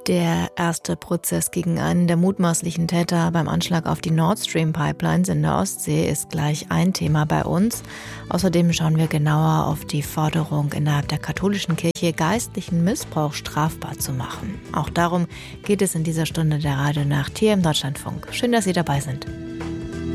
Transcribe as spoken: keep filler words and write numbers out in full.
Der erste Prozess gegen einen der mutmaßlichen Täter beim Anschlag auf die Nord Stream Pipelines in der Ostsee ist gleich ein Thema bei uns. Außerdem schauen wir genauer auf die Forderung, innerhalb der katholischen Kirche geistlichen Missbrauch strafbar zu machen. Auch darum geht es in dieser Stunde der Radio Nacht hier im Deutschlandfunk. Schön, dass Sie dabei sind.